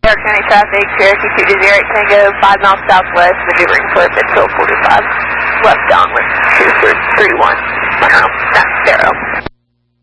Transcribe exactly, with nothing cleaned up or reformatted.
York County traffic, Cherokee two two zero eight Tango, five miles southwest, maneuvering for Midfield forty-five, left downwind, two three one, Monroe, that's zero.